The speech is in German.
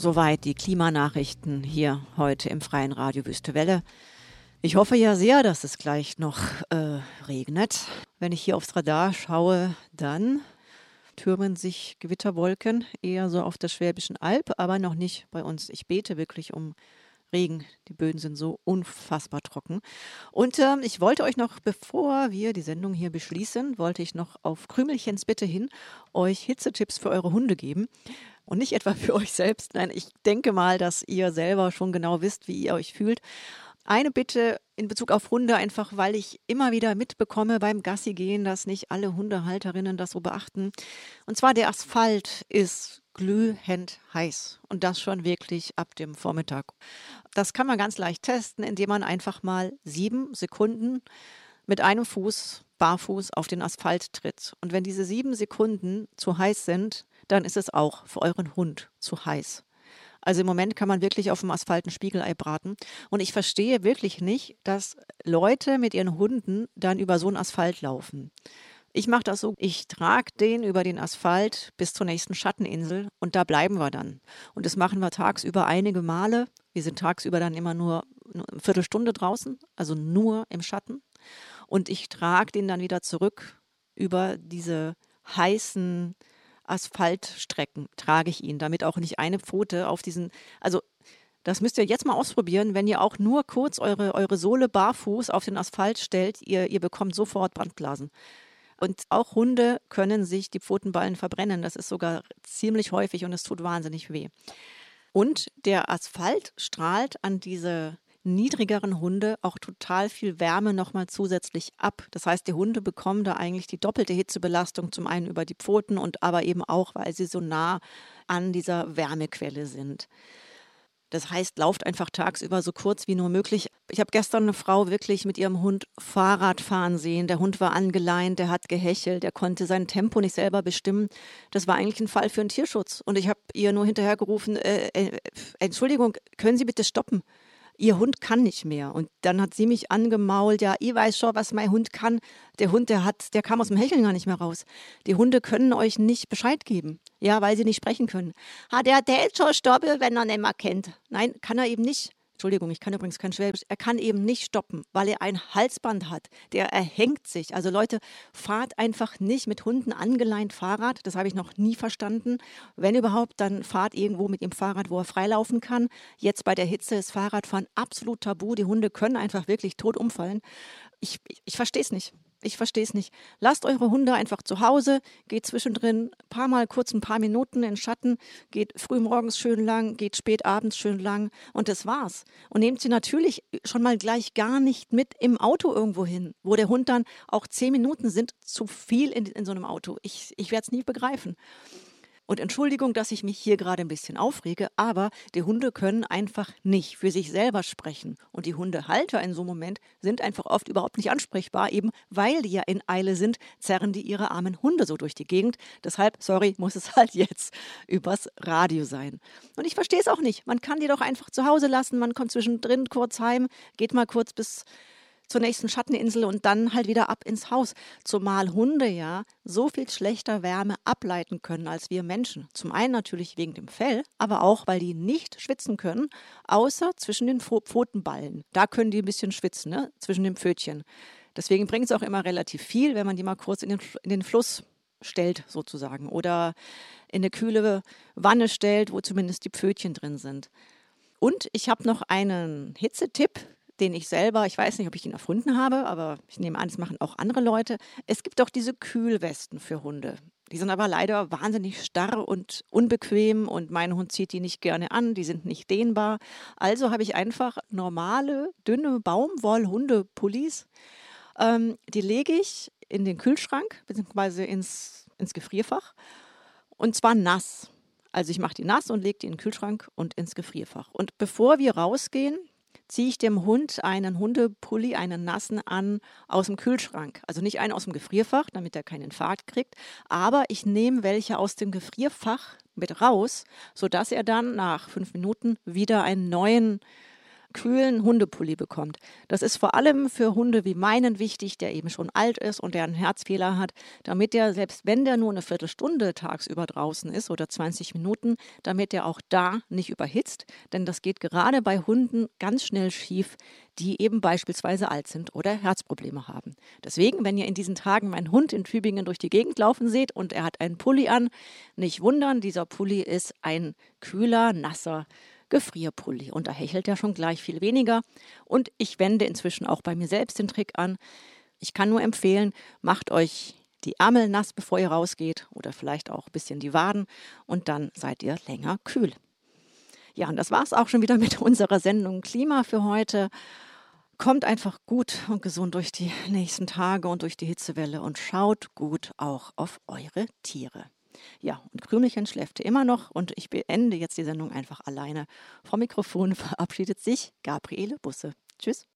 Soweit die Klimanachrichten hier heute im Freien Radio Wüste Welle. Ich hoffe ja sehr, dass es gleich noch regnet. Wenn ich hier aufs Radar schaue, dann türmen sich Gewitterwolken eher so auf der Schwäbischen Alb, aber noch nicht bei uns. Ich bete wirklich um Regen. Die Böden sind so unfassbar trocken. Und ich wollte euch noch, bevor wir die Sendung hier beschließen, wollte ich noch auf Krümelchens Bitte hin euch Hitzetipps für eure Hunde geben. Und nicht etwa für euch selbst. Nein, ich denke mal, dass ihr selber schon genau wisst, wie ihr euch fühlt. Eine Bitte in Bezug auf Hunde, einfach weil ich immer wieder mitbekomme beim Gassi gehen, dass nicht alle Hundehalterinnen das so beachten. Und zwar der Asphalt ist glühend heiß und das schon wirklich ab dem Vormittag. Das kann man ganz leicht testen, indem man einfach mal 7 Sekunden mit einem Fuß barfuß auf den Asphalt tritt. Und wenn diese 7 Sekunden zu heiß sind, dann ist es auch für euren Hund zu heiß. Also im Moment kann man wirklich auf dem Asphalt ein Spiegelei braten. Und ich verstehe wirklich nicht, dass Leute mit ihren Hunden dann über so einen Asphalt laufen. Ich mache das so, ich trage den über den Asphalt bis zur nächsten Schatteninsel und da bleiben wir dann. Und das machen wir tagsüber einige Male. Wir sind tagsüber dann immer nur eine Viertelstunde draußen, also nur im Schatten. Und ich trage den dann wieder zurück über diese heißen Asphaltstrecken, trage ich ihn, damit auch nicht eine Pfote auf diesen, also das müsst ihr jetzt mal ausprobieren, wenn ihr auch nur kurz eure Sohle barfuß auf den Asphalt stellt, ihr bekommt sofort Brandblasen. Und auch Hunde können sich die Pfotenballen verbrennen, das ist sogar ziemlich häufig und es tut wahnsinnig weh. Und der Asphalt strahlt an diese niedrigeren Hunde auch total viel Wärme nochmal zusätzlich ab. Das heißt, die Hunde bekommen da eigentlich die doppelte Hitzebelastung, zum einen über die Pfoten und aber eben auch, weil sie so nah an dieser Wärmequelle sind. Das heißt, lauft einfach tagsüber so kurz wie nur möglich. Ich habe gestern eine Frau wirklich mit ihrem Hund Fahrrad fahren sehen. Der Hund war angeleint, der hat gehechelt, der konnte sein Tempo nicht selber bestimmen. Das war eigentlich ein Fall für den Tierschutz. Und ich habe ihr nur hinterhergerufen, Entschuldigung, können Sie bitte stoppen? Ihr Hund kann nicht mehr. Und dann hat sie mich angemault, ja, ich weiß schon, was mein Hund kann. Der Hund, der kam aus dem Hecheln gar nicht mehr raus. Die Hunde können euch nicht Bescheid geben. Ja, weil sie nicht sprechen können. Der hält schon stoppen, wenn er nicht mehr kennt. Nein, kann er eben nicht. Entschuldigung, ich kann übrigens kein Schwäbisch. Er kann eben nicht stoppen, weil er ein Halsband hat. Der erhängt sich. Also Leute, fahrt einfach nicht mit Hunden angeleint Fahrrad. Das habe ich noch nie verstanden. Wenn überhaupt, dann fahrt irgendwo mit dem Fahrrad, wo er freilaufen kann. Jetzt bei der Hitze ist Fahrradfahren absolut tabu. Die Hunde können einfach wirklich tot umfallen. Ich verstehe es nicht. Ich verstehe es nicht. Lasst eure Hunde einfach zu Hause, geht zwischendrin ein paar Minuten in den Schatten, geht früh morgens schön lang, geht spät abends schön lang und das war's. Und nehmt sie natürlich schon mal gleich gar nicht mit im Auto irgendwo hin, wo der Hund dann auch 10 Minuten sind zu viel in so einem Auto. Ich werde es nie begreifen. Und Entschuldigung, dass ich mich hier gerade ein bisschen aufrege, aber die Hunde können einfach nicht für sich selber sprechen. Und die Hundehalter in so einem Moment sind einfach oft überhaupt nicht ansprechbar, eben weil die ja in Eile sind, zerren die ihre armen Hunde so durch die Gegend. Deshalb, sorry, muss es halt jetzt übers Radio sein. Und ich verstehe es auch nicht. Man kann die doch einfach zu Hause lassen, man kommt zwischendrin kurz heim, geht mal kurz bis zur nächsten Schatteninsel und dann halt wieder ab ins Haus. Zumal Hunde ja so viel schlechter Wärme ableiten können als wir Menschen. Zum einen natürlich wegen dem Fell, aber auch, weil die nicht schwitzen können, außer zwischen den Pfotenballen. Da können die ein bisschen schwitzen, ne? Zwischen den Pfötchen. Deswegen bringt es auch immer relativ viel, wenn man die mal kurz in den Fluss stellt sozusagen oder in eine kühle Wanne stellt, wo zumindest die Pfötchen drin sind. Und ich habe noch einen Hitzetipp, den ich selber, ich weiß nicht, ob ich ihn erfunden habe, aber ich nehme an, das machen auch andere Leute. Es gibt auch diese Kühlwesten für Hunde. Die sind aber leider wahnsinnig starr und unbequem und mein Hund zieht die nicht gerne an, die sind nicht dehnbar. Also habe ich einfach normale, dünne Baumwoll-Hunde-Pullis. Die lege ich in den Kühlschrank bzw. ins Gefrierfach und zwar nass. Also ich mache die nass und lege die in den Kühlschrank und ins Gefrierfach. Und bevor wir rausgehen, ziehe ich dem Hund einen Hundepulli, einen nassen an aus dem Kühlschrank. Also nicht einen aus dem Gefrierfach, damit er keinen Infarkt kriegt, aber ich nehme welche aus dem Gefrierfach mit raus, sodass er dann nach 5 Minuten wieder einen neuen kühlen Hundepulli bekommt. Das ist vor allem für Hunde wie meinen wichtig, der eben schon alt ist und der einen Herzfehler hat, damit der, selbst wenn der nur eine Viertelstunde tagsüber draußen ist oder 20 Minuten, damit der auch da nicht überhitzt. Denn das geht gerade bei Hunden ganz schnell schief, die eben beispielsweise alt sind oder Herzprobleme haben. Deswegen, wenn ihr in diesen Tagen meinen Hund in Tübingen durch die Gegend laufen seht und er hat einen Pulli an, nicht wundern, dieser Pulli ist ein kühler, nasser Gefrierpulli. Und da hechelt er schon gleich viel weniger. Und ich wende inzwischen auch bei mir selbst den Trick an. Ich kann nur empfehlen, macht euch die Ärmel nass, bevor ihr rausgeht oder vielleicht auch ein bisschen die Waden und dann seid ihr länger kühl. Ja, und das war es auch schon wieder mit unserer Sendung Klima für heute. Kommt einfach gut und gesund durch die nächsten Tage und durch die Hitzewelle und schaut gut auch auf eure Tiere. Ja, und Krümelchen schläft immer noch und ich beende jetzt die Sendung einfach alleine. Vom Mikrofon verabschiedet sich Gabriele Busse. Tschüss.